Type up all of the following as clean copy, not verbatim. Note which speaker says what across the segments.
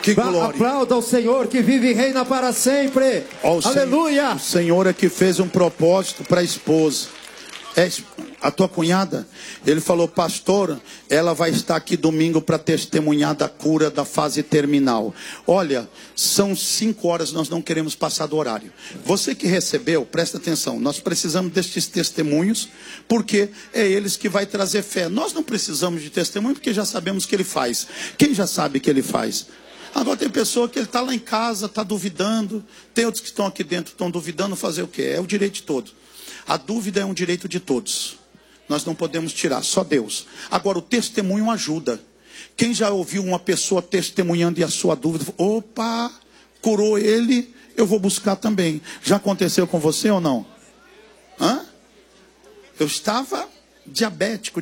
Speaker 1: Que glória.
Speaker 2: Aplauda o Senhor que vive e reina para sempre. Aleluia.
Speaker 1: O Senhor é que fez um propósito para a esposa. A tua cunhada, ele falou: pastor, ela vai estar aqui domingo para testemunhar da cura da fase terminal. Olha, são 5 horas, nós não queremos passar do horário. Você que recebeu, presta atenção, nós precisamos destes testemunhos, porque é eles que vai trazer fé. Nós não precisamos de testemunho, porque já sabemos que ele faz. Quem já sabe que ele faz? Agora tem pessoa que ele está lá em casa, está duvidando. Tem outros que estão aqui dentro, estão duvidando, fazer o quê? É o direito de todos. A dúvida é um direito de todos. Nós não podemos tirar, só Deus. Agora, o testemunho ajuda. Quem já ouviu uma pessoa testemunhando e a sua dúvida, opa, curou ele, eu vou buscar também. Já aconteceu com você ou não? Hã? Eu estava diabético.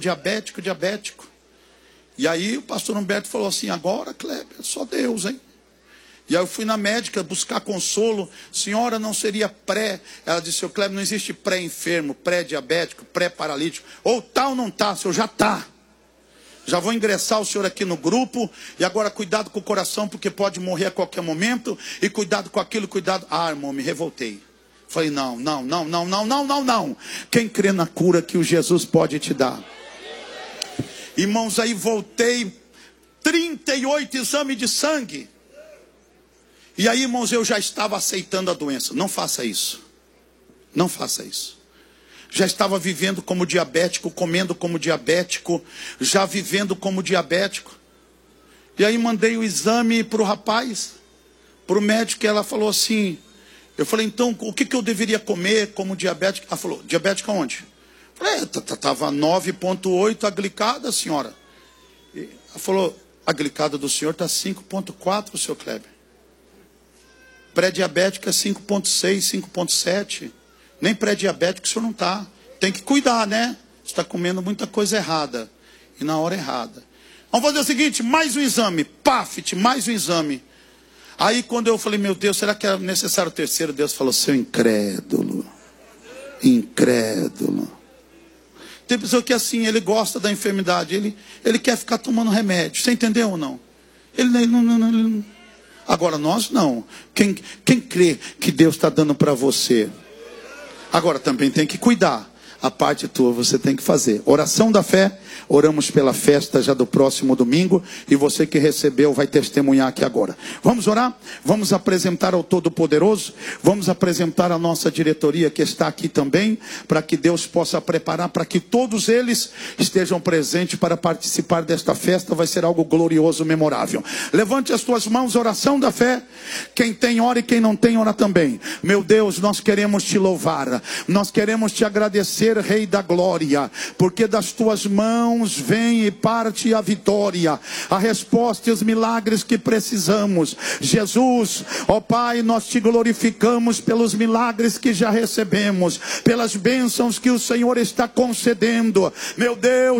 Speaker 1: E aí o pastor Humberto falou assim: agora, Kleber, só Deus, hein? E aí eu fui na médica buscar consolo. Senhora, não seria pré? Ela disse: seu Kleber, não existe pré-enfermo, pré-diabético, pré-paralítico. Ou tá ou não tá, o senhor já tá. Já vou ingressar o senhor aqui no grupo. E agora cuidado com o coração, porque pode morrer a qualquer momento. E cuidado com aquilo, cuidado. Ah, irmão, me revoltei. Falei: não. Quem crê na cura que o Jesus pode te dar? Irmãos, aí voltei, 38 exames de sangue. E aí, irmãos, eu já estava aceitando a doença. Não faça isso. Não faça isso. Já estava vivendo como diabético, comendo como diabético, já vivendo como diabético. E aí mandei o exame para o rapaz, para o médico, e ela falou assim, eu falei: então, o que eu deveria comer como diabético? Ela falou: diabético aonde? Eu falei: estava 9,8 a glicada, senhora. E ela falou: a glicada do senhor está 5,4, seu Kleber. Pré-diabético é 5,6, 5,7. Nem pré-diabético o senhor não está. Tem que cuidar, né? Você está comendo muita coisa errada. E na hora errada. Vamos fazer o seguinte: mais um exame. PAFT, mais um exame. Aí quando eu falei: meu Deus, será que era necessário o terceiro? Deus falou: seu incrédulo. Incrédulo. Tem pessoa que assim, ele gosta da enfermidade. Ele quer ficar tomando remédio. Você entendeu ou não? Ele não. Agora nós não. Quem crê que Deus está dando para você? Agora também tem que cuidar. A parte tua você tem que fazer. Oração da fé. Oramos pela festa já do próximo domingo. E você que recebeu vai testemunhar aqui agora. Vamos orar? Vamos apresentar ao Todo-Poderoso. Vamos apresentar a nossa diretoria que está aqui também. Para que Deus possa preparar. Para que todos eles estejam presentes para participar desta festa. Vai ser algo glorioso, memorável. Levante as tuas mãos. Oração da fé. Quem tem ora e quem não tem ora também. Meu Deus, nós queremos te louvar. Nós queremos te agradecer, Rei da glória, porque das tuas mãos vem e parte a vitória, a resposta e os milagres que precisamos. Jesus, ó Pai, nós te glorificamos pelos milagres que já recebemos, pelas bênçãos que o Senhor está concedendo. Meu Deus,